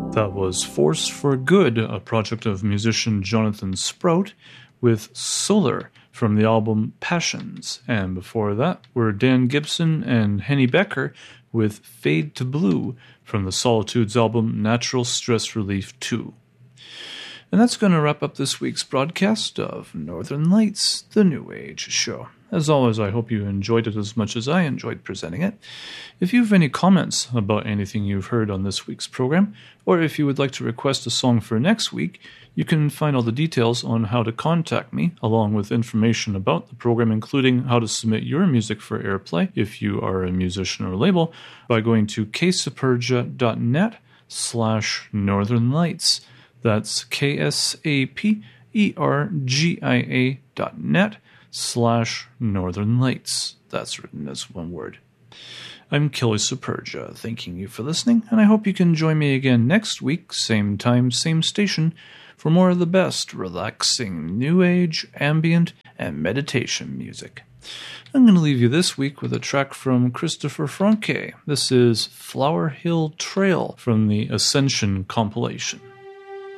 That was Force for Good, a project of musician Jonathan Sprout, with Solar from the album Passions. And before that were Dan Gibson and Henny Becker with Fade to Blue from the Solitudes album Natural Stress Relief 2. And that's going to wrap up this week's broadcast of Northern Lights, the New Age Show. As always, I hope you enjoyed it as much as I enjoyed presenting it. If you have any comments about anything you've heard on this week's program, or if you would like to request a song for next week, you can find all the details on how to contact me, along with information about the program, including how to submit your music for airplay if you are a musician or label, by going to ksapergia.net/Northern Lights. That's ksapergia.net/Northern Lights. That's written as one word. I'm Kelly Supergia, thanking you for listening, and I hope you can join me again next week, same time, same station, for more of the best relaxing New Age, ambient, and meditation music. I'm going to leave you this week with a track from Christopher Franke. This is Flower Hill Trail from the Ascension compilation.